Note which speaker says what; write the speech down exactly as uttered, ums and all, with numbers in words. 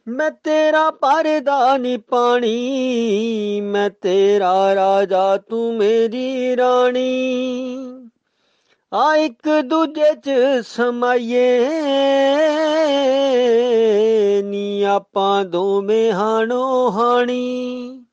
Speaker 1: ਮੈਂ ਤੇਰਾ ਭਰਦਾ ਨੀ ਪਾਣੀ, ਮੈਂ ਤੇਰਾ ਰਾਜਾ ਤੂੰ ਮੇਰੀ ਰਾਣੀ। ਆ ਇੱਕ ਦੂਜੇ ਚ ਸਮਾਈਏ ਨੀ ਆਪਾਂ ਦੋਵੇਂ ਹਾਣੋ ਹਾਣੀ।